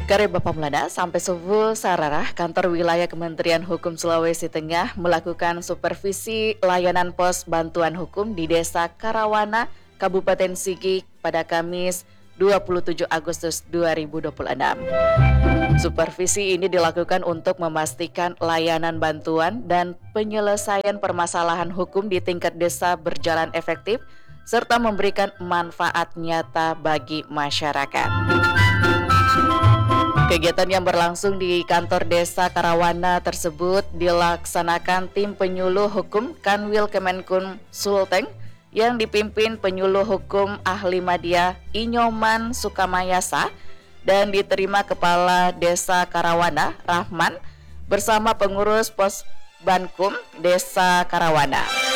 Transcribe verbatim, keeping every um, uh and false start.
Kare Bapak Melada, sampai subuh Sararah, kantor wilayah Kementerian Hukum Sulawesi Tengah melakukan supervisi layanan pos bantuan hukum di Desa Karawana, Kabupaten Sigi pada Kamis dua puluh tujuh Agustus dua ribu dua puluh enam. Supervisi ini dilakukan untuk memastikan layanan bantuan dan penyelesaian permasalahan hukum di tingkat desa berjalan efektif serta memberikan manfaat nyata bagi masyarakat. Kegiatan yang berlangsung di kantor desa Karawana tersebut dilaksanakan tim penyuluh hukum Kanwil Kemenkun Sulteng yang dipimpin penyuluh hukum ahli media Inyoman Sukamayasa dan diterima Kepala Desa Karawana Rahman bersama pengurus pos Bankum Desa Karawana.